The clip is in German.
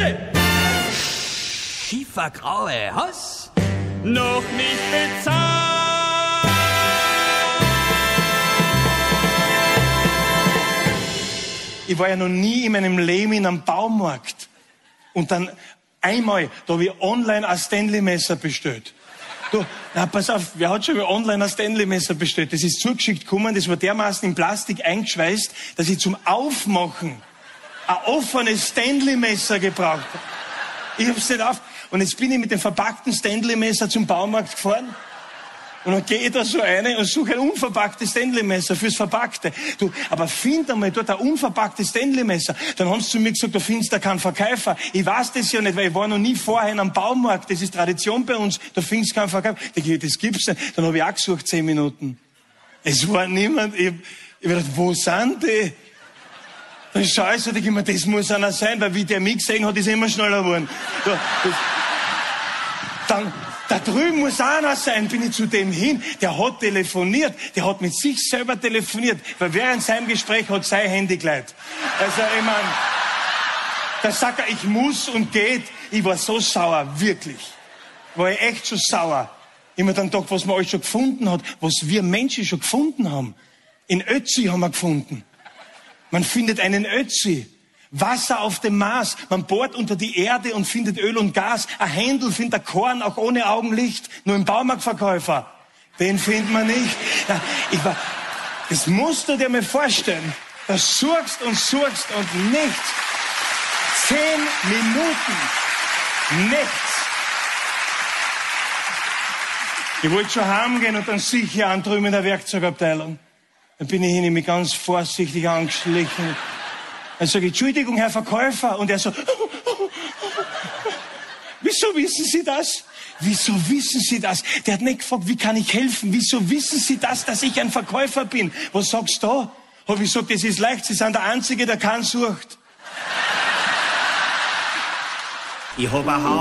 Bitte! Schiefergraue Hass? Noch nicht bezahlt! Ich war ja noch nie in meinem Leben in einem Baumarkt. Und dann einmal, da habe ich online ein Stanley-Messer bestellt. Du, na, pass auf, wer hat schon mal online ein Stanley-Messer bestellt? Das ist zugeschickt gekommen, das war dermaßen in Plastik eingeschweißt, dass ich zum Aufmachen ein offenes Stanley-Messer gebraucht habe. Ich hab's nicht auf. Und jetzt bin ich mit dem verpackten Stanley-Messer zum Baumarkt gefahren. Und dann gehe ich da so rein und suche ein unverpacktes Stanley-Messer fürs Verpackte. Du, aber find einmal dort ein unverpacktes Stanley-Messer. Dann haben sie zu mir gesagt, du findest da keinen Verkäufer. Ich weiß das ja nicht, weil ich war noch nie vorher in einem Baumarkt. Das ist Tradition bei uns. Da findest du keinen Verkäufer. Das gibt's nicht. Dann habe ich auch gesucht, 10 Minuten. Es war niemand. Ich hab gedacht, wo sind die? Dann schaue ich so, denke ich mir, das muss einer sein, weil wie der mich gesehen hat, ist er immer schneller geworden. Dann, da drüben muss einer sein, bin ich zu dem hin. Der hat telefoniert, der hat mit sich selber telefoniert, weil während seinem Gespräch hat sein Handy geleitet. Also, ich meine, da sagt er, ich muss und geht. Ich war so sauer, wirklich. War ich echt so sauer. Ich mir dann gedacht, was man alles schon gefunden hat, was wir Menschen schon gefunden haben. In Ötzi haben wir gefunden. Man findet einen Ötzi. Wasser auf dem Mars. Man bohrt unter die Erde und findet Öl und Gas. Ein Händel findet ein Korn, auch ohne Augenlicht. Nur ein Baumarktverkäufer. Den findet man nicht. Ja, das musst du dir mal vorstellen. Da suchst und nichts. 10 Minuten. Nichts. Ich wollte schon heimgehen und dann sicher an drüben in der Werkzeugabteilung. Dann bin ich hin, mich ganz vorsichtig angeschlichen. Dann sage ich, Entschuldigung, Herr Verkäufer. Und er so, wieso wissen Sie das? Wieso wissen Sie das? Der hat nicht gefragt, wie kann ich helfen? Wieso wissen Sie das, dass ich ein Verkäufer bin? Was sagst du da? Hab ich gesagt, das ist leicht, Sie sind der Einzige, der keinen sucht. Ich hab ein Haus.